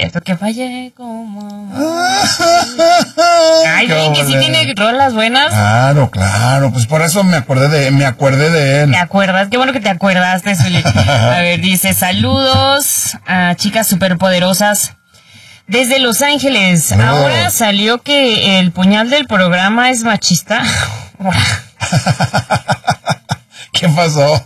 cierto que fallé como... Ay, güey, que sí tiene rolas buenas. Claro, pues por eso me acordé de él. ¿Te acuerdas? Qué bueno que te acuerdaste, Zuli. A ver, dice, saludos a chicas superpoderosas desde Los Ángeles. Ahora salió que el puñal del programa es machista. ¿Qué pasó?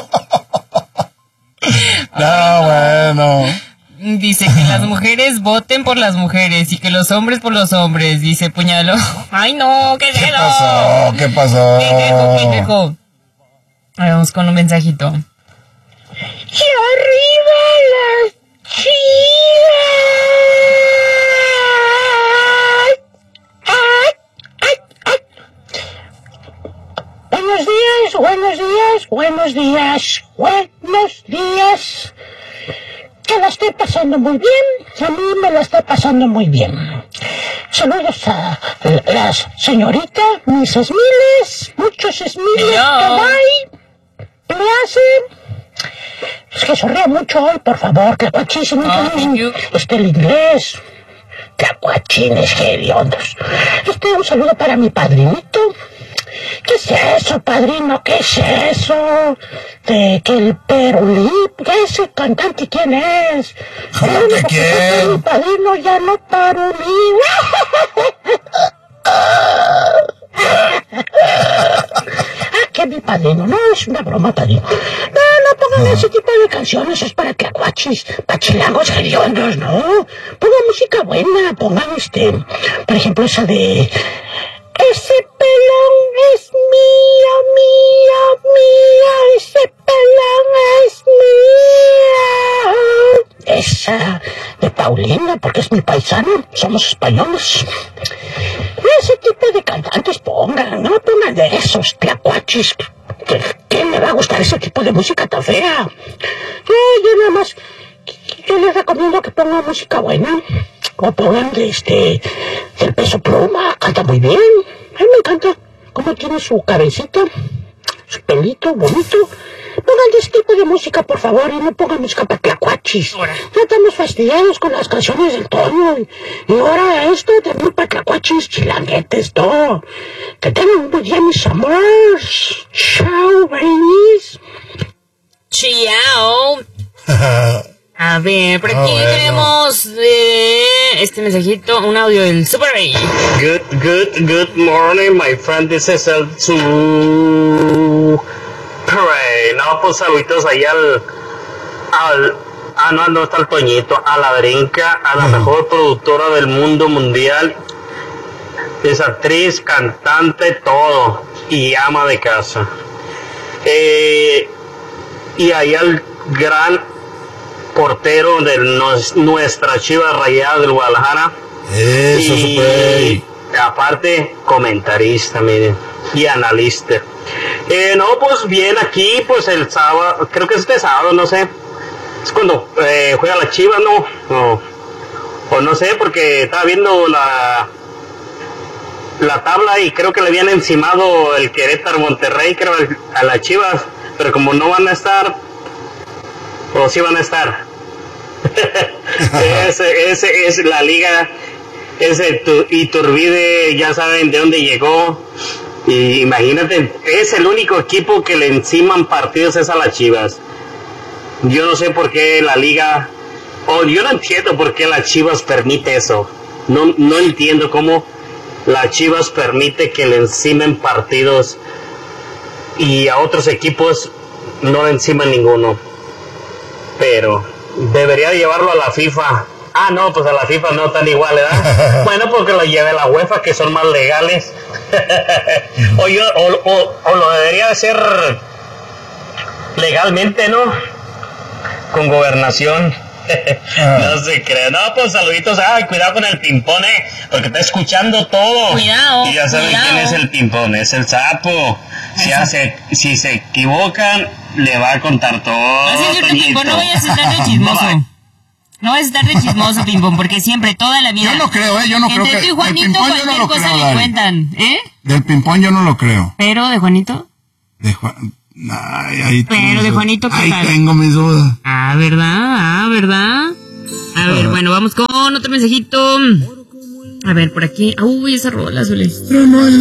Bueno. Dice que las mujeres voten por las mujeres y que los hombres por los hombres. Dice Puñalo. Ay, no, ¿qué pasó? ¿Qué dejo? Ahí vamos con un mensajito. ¡Y arriba las chivas! Buenos días. Que la estoy pasando muy bien. A mí me la está pasando muy bien. Saludos a las señoritas, mis Esmiles, muchos Esmiles que hay. ¿Qué me hacen? Es que sonríe mucho hoy, por favor, que muchísimo. El inglés. Tlacuachines hediondos. Un saludo para mi padrinito. ¿Qué es eso, padrino? ¿Qué es eso? De que el Perolí, ese cantante, ¿quién es? ¿Quién? Mi padrino ya no Parolí. Que mi padrino, no, es una broma, padrino. No pongan ese tipo de canciones, es para tlacuachis, pachilangos hediondos, no. Pongan música buena, pongan por ejemplo, esa de... Ese pelón es mío, ese pelón es mío. Esa de Paulina, porque es mi paisano, somos españoles. Ese tipo de cantantes pongan de esos tlacuachis. ¿Qué me va a gustar ese tipo de música tan fea? Yo nada más, yo les recomiendo que pongan música buena. O pongan del Peso Pluma, canta muy bien. A mí me encanta cómo tiene su cabecita, su pelito bonito. Pongan de ese tipo de música, por favor, y no pongan música para tlacuachis. Ya estamos fastidiados con las canciones del Toño. Y ahora esto también para tlacuachis, chilanguetes, todo. Que tengan un buen día, mis amores. Chao, babies. Chao. A ver, por aquí tenemos este mensajito, un audio del Super Bay. Good morning, my friend. This is el Super. No, pues saluditos ahí no está el Toñito, a la Brinca, a la mejor productora del mundo mundial. Es actriz, cantante, todo, y ama de casa. Y ahí al gran portero de nuestra Chivas Rayadas del Guadalajara. Eso, y aparte comentarista, miren, y analista. No, pues bien, aquí pues el sábado, creo que es este sábado, no sé, es cuando juega la Chivas, o no sé, porque estaba viendo la tabla y creo que le habían encimado el Querétaro Monterrey, creo, a las Chivas, pero como no van a estar, o sí van a estar. ese es la liga, Iturbide, ya saben de dónde llegó. Y imagínate, es el único equipo que le enciman partidos es a las Chivas. Yo no sé por qué la liga, yo no entiendo por qué las Chivas permite eso. No entiendo cómo las Chivas permite que le encimen partidos y a otros equipos no le enciman ninguno. Pero debería llevarlo a la FIFA. No, pues a la FIFA no tan igual, ¿verdad? Bueno, porque lo lleve a la UEFA, que son más legales. o lo debería hacer legalmente, ¿no? Con gobernación. No se cree. No, pues saluditos. Cuidado con el Pimpón, porque está escuchando todo. Cuidado. Y ya saben quién es el Pimpón, es el sapo. Si se equivocan, le va a contar todo. Así es cierto, Pimpón, no vayas a estar de chismoso. No vas a estar de chismoso, Pimpón, porque siempre, toda la vida. Yo no creo, yo no creo que... Entre tú y Juanito, cualquier cosa le cuentan, Del Pimpón yo no lo creo. ¿Pero de Juanito? Pero de Juanito, ¿qué tal? Ahí tengo mis dudas. ¿Verdad? A ver, bueno, vamos con otro mensajito. A ver, por aquí. Uy, esa rola, Zulis.